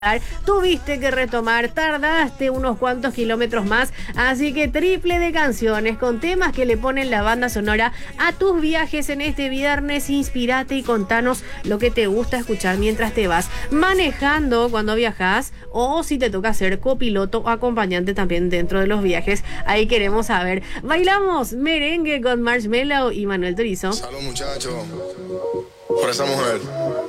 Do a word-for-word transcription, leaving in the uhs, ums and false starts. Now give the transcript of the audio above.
Tuviste que retomar, tardaste unos cuantos kilómetros más, así que triple de canciones con temas que le ponen la banda sonora a tus viajes en este viernes. Inspirate y contanos lo que te gusta escuchar mientras te vas manejando cuando viajas, o si te toca ser copiloto o acompañante también dentro de los viajes. Ahí queremos saber. Bailamos merengue con Marshmello y Manuel Turizo. Salud, muchachos, por esa mujer.